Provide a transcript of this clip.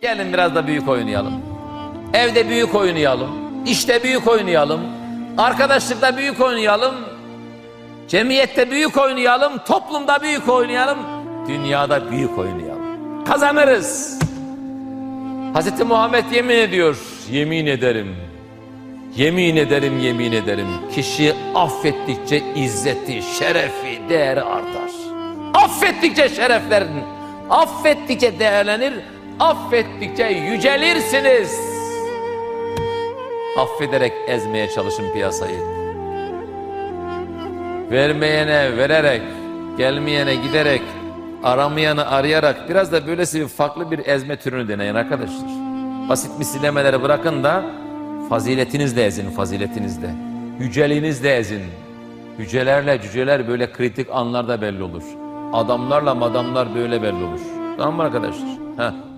Gelin biraz da büyük oynayalım. Evde büyük oynayalım. İşte büyük oynayalım. Arkadaşlıkta büyük oynayalım. Cemiyette büyük oynayalım. Toplumda büyük oynayalım. Dünyada büyük oynayalım. Kazanırız. Hz. Muhammed yemin ediyor. Yemin ederim. Yemin ederim, yemin ederim. Kişi affettikçe izzeti, şerefi, değeri artar. Affettikçe şereflerin, affettikçe değerlenir, affettikçe yücelirsiniz. Affederek ezmeye çalışın piyasayı. Vermeyene vererek, gelmeyene giderek, aramayanı arayarak biraz da böylesi bir farklı bir ezme türünü deneyin arkadaşlar. Basit misillemeleri bırakın da faziletinizle ezin, faziletinizle. Yüceliğinizle ezin. Yücelerle cüceler böyle kritik anlarda belli olur. Adamlarla madamlar böyle belli olur. Tamam mı arkadaşlar? Heh.